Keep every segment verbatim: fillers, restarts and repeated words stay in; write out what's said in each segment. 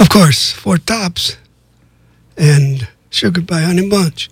Of course, Four Tops and Sugar Pie Honey Bunch.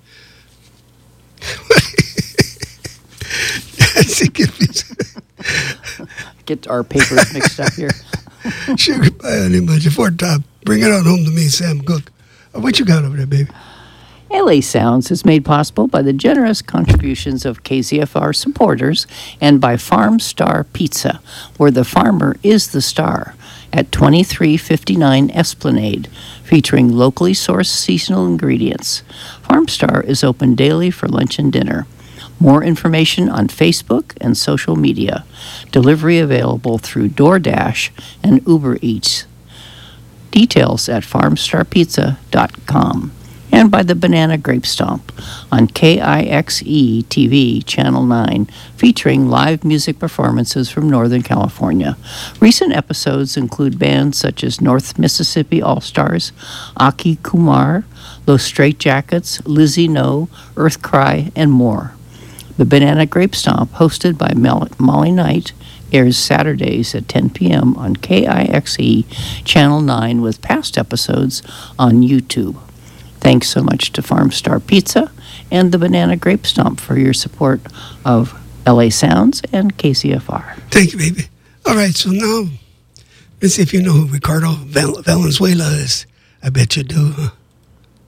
Yes, it gives me- Get our papers mixed up here. Sugar Pie Honey Bunch, Four Top. Bring it on home to me, Sam Cooke. Uh, What you got over there, baby? L A Sounds is made possible by the generous contributions of K Z F R supporters and by Farm Star Pizza, where the farmer is the star, at twenty-three fifty-nine Esplanade, featuring locally sourced seasonal ingredients. Farm Star is open daily for lunch and dinner. More information on Facebook and social media. Delivery available through DoorDash and Uber Eats. Details at farm star pizza dot com. And by the Banana Grape Stomp on K I X E T V Channel nine, featuring live music performances from Northern California. Recent episodes include bands such as North Mississippi All-Stars, Aki Kumar, Los Straight Jackets, Lizzie No, Earth Cry, and more. The Banana Grape Stomp, hosted by Mel- Molly Knight, airs Saturdays at ten p.m. on K I X E Channel nine with past episodes on YouTube. Thanks so much to Farm Star Pizza and the Banana Grape Stomp for your support of L A Sounds and K C F R. Thank you, baby. All right, so now, let's see if you know who Ricardo Val- Valenzuela is. I bet you do, huh?